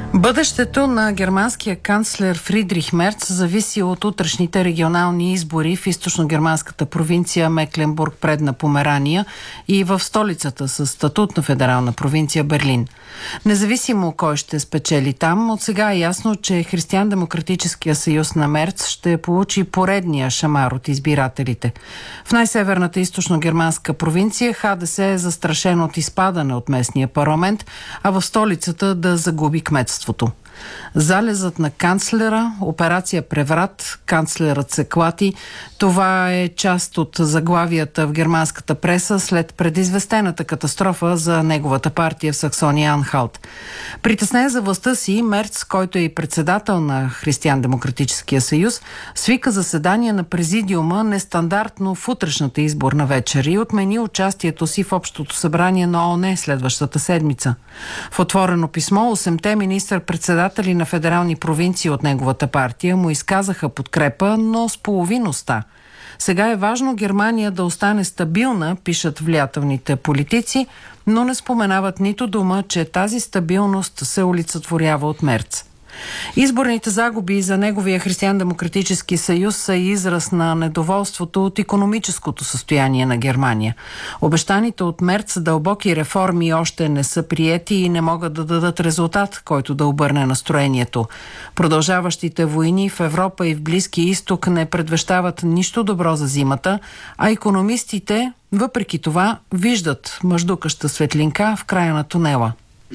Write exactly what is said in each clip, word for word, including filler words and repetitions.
Бъдещето на германския канцлер Фридрих Мерц зависи от утрешните регионални избори в източно-германската провинция Мекленбург, Предна Померания и в столицата с статут на федерална провинция Берлин. Независимо кой ще спечели там, от сега е ясно, че Християн-демократическия съюз на Мерц ще получи поредния шамар от избирателите. В най-северната източно-германска провинция ХДС е застрашен от изпадане от местния парламент, а в столицата да загуби кметство. Залезът на канцлера, операция Преврат, канцлерът се клати. Това е част от заглавията в германската преса след предизвестената катастрофа за неговата партия в Саксония-Анхалт. Притеснен за властта си, Мерц, който е и председател на Християн-демократическия съюз, свика заседание на президиума нестандартно в утрешната изборна вечер и отмени участието си в Общото събрание на ООН следващата седмица. В отворено писмо осемте министър-председатели на федерални провинции от неговата партия му изказаха подкрепа, но с половиноста. Сега е важно Германия да остане стабилна, пишат влиятелните политици, но не споменават нито дума, че тази стабилност се олицетворява от Мерц. Изборните загуби за неговия Християн-демократически съюз са израз на недоволството от икономическото състояние на Германия. Обещаните от Мерц дълбоки реформи още не са приети и не могат да дадат резултат, който да обърне настроението. Продължаващите войни в Европа и в Близкия изток не предвещават нищо добро за зимата, а икономистите, въпреки това, виждат мъждукаща светлинка в края на тунела.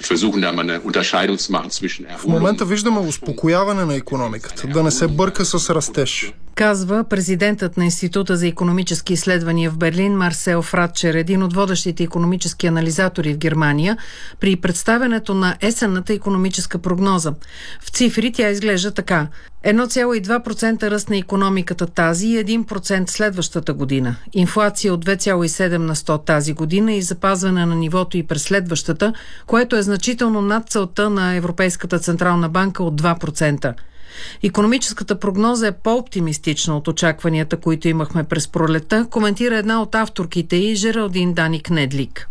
В момента виждаме успокояване на икономиката, да не се бърка с растеж, казва президентът на Института за икономически изследвания в Берлин Марсел Фратчер, един от водещите икономически анализатори в Германия, при представянето на есенната икономическа прогноза. В цифри тя изглежда така: едно цяло и две процента ръст на икономиката тази и един процент следващата година. Инфлация от две цяло и седем на сто тази година и запазване на нивото и през следващата, което е значително над целта на Европейската централна банка от два процента. Икономическата прогноза е по-оптимистична от очакванията, които имахме през пролета, коментира една от авторките и Жералдин Даник Недлик.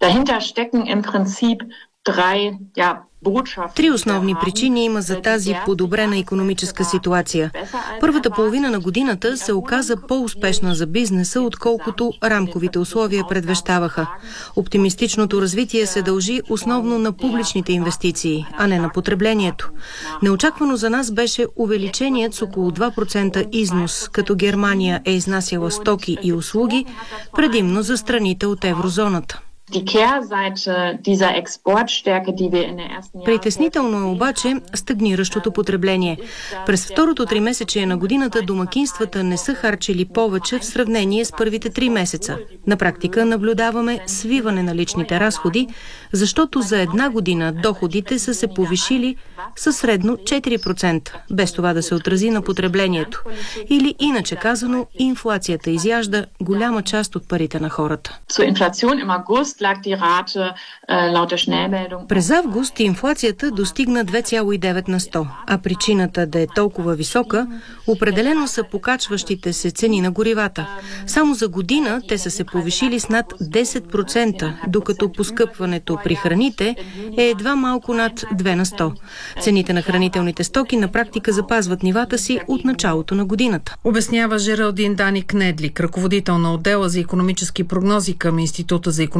Три основни причини има за тази подобрена икономическа ситуация. Първата половина на годината се оказа по-успешна за бизнеса, отколкото рамковите условия предвещаваха. Оптимистичното развитие се дължи основно на публичните инвестиции, а не на потреблението. Неочаквано за нас беше увеличеният с около два процента износ, като Германия е изнасяла стоки и услуги, предимно за страните от еврозоната. Притеснително е обаче стагниращото потребление. През второто тримесечие на годината домакинствата не са харчили повече в сравнение с първите три месеца. На практика наблюдаваме свиване на личните разходи, защото за една година доходите са се повишили със средно четири процента, без това да се отрази на потреблението. Или иначе казано, инфлацията изяжда голяма част от парите на хората. През август инфлацията достигна две цяло и девет на сто, а причината да е толкова висока определено са покачващите се цени на горивата. Само за година те са се повишили с над десет процента, докато поскъпването при храните е едва малко над две на сто. Цените на хранителните стоки на практика запазват нивата си от началото на годината. Обяснява Жералдин Даник Недлик, ръководител на отдела за икономически прогнози към Института за икономически